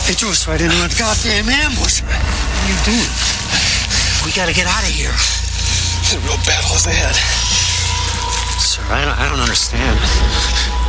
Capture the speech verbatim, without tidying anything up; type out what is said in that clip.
They threw us right into a goddamn ambush. What are you doing? We gotta get out of here. The real battle's ahead. Sir, I don't, I don't understand.